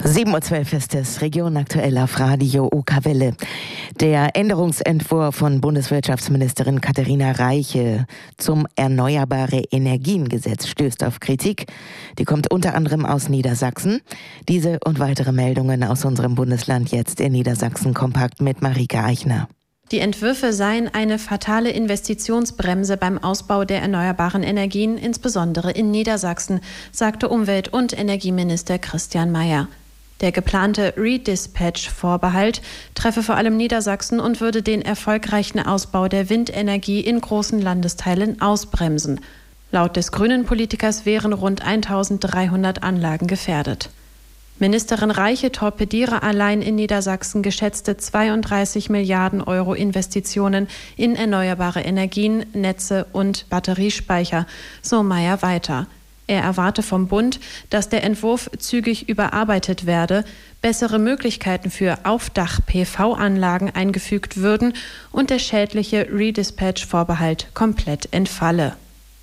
7:12 Uhr ist es, Region aktuell auf Radio OK Welle. Der Änderungsentwurf von Bundeswirtschaftsministerin Katharina Reiche zum Erneuerbare-Energien-Gesetz stößt auf Kritik. Die kommt unter anderem aus Niedersachsen. Diese und weitere Meldungen aus unserem Bundesland jetzt in Niedersachsen kompakt mit Marika Eichner. Die Entwürfe seien eine fatale Investitionsbremse beim Ausbau der erneuerbaren Energien, insbesondere in Niedersachsen, sagte Umwelt- und Energieminister Christian Mayer. Der geplante Redispatch-Vorbehalt treffe vor allem Niedersachsen und würde den erfolgreichen Ausbau der Windenergie in großen Landesteilen ausbremsen. Laut des grünen Politikers wären rund 1300 Anlagen gefährdet. Ministerin Reiche torpediere allein in Niedersachsen geschätzte 32 Milliarden Euro Investitionen in erneuerbare Energien, Netze und Batteriespeicher, so Mayer weiter. Er erwarte vom Bund, dass der Entwurf zügig überarbeitet werde, bessere Möglichkeiten für Aufdach-PV-Anlagen eingefügt würden und der schädliche Redispatch-Vorbehalt komplett entfalle.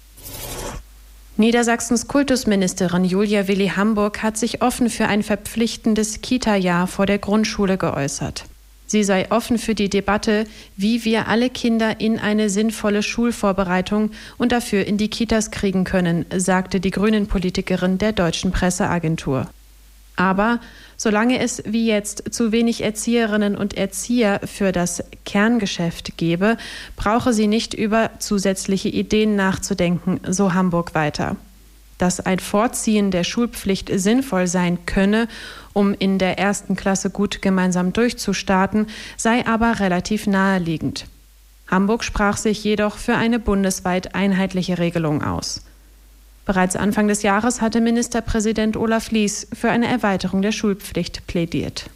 Niedersachsens Kultusministerin Julia Willi-Hamburg hat sich offen für ein verpflichtendes Kita-Jahr vor der Grundschule geäußert. Sie sei offen für die Debatte, wie wir alle Kinder in eine sinnvolle Schulvorbereitung und dafür in die Kitas kriegen können, sagte die Grünen-Politikerin der Deutschen Presseagentur. Aber solange es wie jetzt zu wenig Erzieherinnen und Erzieher für das Kerngeschäft gebe, brauche sie nicht über zusätzliche Ideen nachzudenken, so Hamburg weiter. Dass ein Vorziehen der Schulpflicht sinnvoll sein könne, um in der 1. Klasse gut gemeinsam durchzustarten, sei aber relativ naheliegend. Hamburg sprach sich jedoch für eine bundesweit einheitliche Regelung aus. Bereits Anfang des Jahres hatte Ministerpräsident Olaf Lies für eine Erweiterung der Schulpflicht plädiert.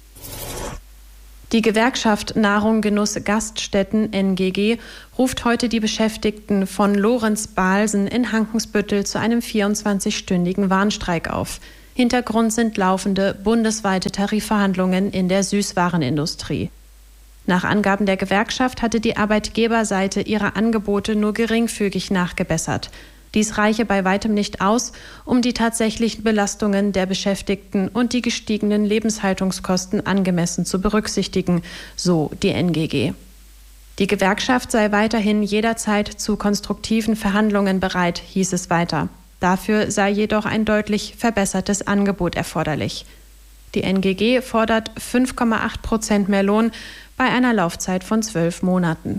Die Gewerkschaft Nahrung Genuss Gaststätten NGG ruft heute die Beschäftigten von Lorenz-Balsen in Hankensbüttel zu einem 24-stündigen Warnstreik auf. Hintergrund sind laufende bundesweite Tarifverhandlungen in der Süßwarenindustrie. Nach Angaben der Gewerkschaft hatte die Arbeitgeberseite ihre Angebote nur geringfügig nachgebessert. Dies reiche bei weitem nicht aus, um die tatsächlichen Belastungen der Beschäftigten und die gestiegenen Lebenshaltungskosten angemessen zu berücksichtigen, so die NGG. Die Gewerkschaft sei weiterhin jederzeit zu konstruktiven Verhandlungen bereit, hieß es weiter. Dafür sei jedoch ein deutlich verbessertes Angebot erforderlich. Die NGG fordert 5,8% mehr Lohn bei einer Laufzeit von 12 Monaten.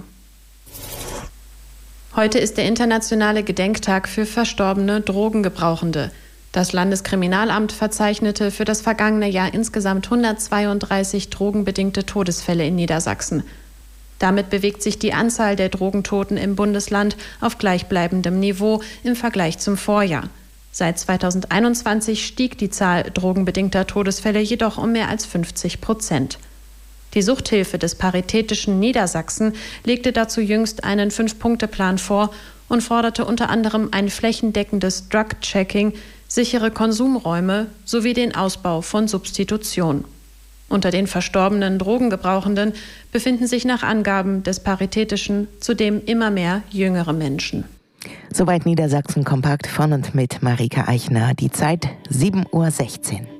Heute ist der internationale Gedenktag für verstorbene Drogengebrauchende. Das Landeskriminalamt verzeichnete für das vergangene Jahr insgesamt 132 drogenbedingte Todesfälle in Niedersachsen. Damit bewegt sich die Anzahl der Drogentoten im Bundesland auf gleichbleibendem Niveau im Vergleich zum Vorjahr. Seit 2021 stieg die Zahl drogenbedingter Todesfälle jedoch um mehr als 50%. Die Suchthilfe des Paritätischen Niedersachsen legte dazu jüngst einen 5-Punkte-Plan vor und forderte unter anderem ein flächendeckendes Drug-Checking, sichere Konsumräume sowie den Ausbau von Substitution. Unter den verstorbenen Drogengebrauchenden befinden sich nach Angaben des Paritätischen zudem immer mehr jüngere Menschen. Soweit Niedersachsen kompakt von und mit Marika Eichner. Die Zeit 7:16 Uhr.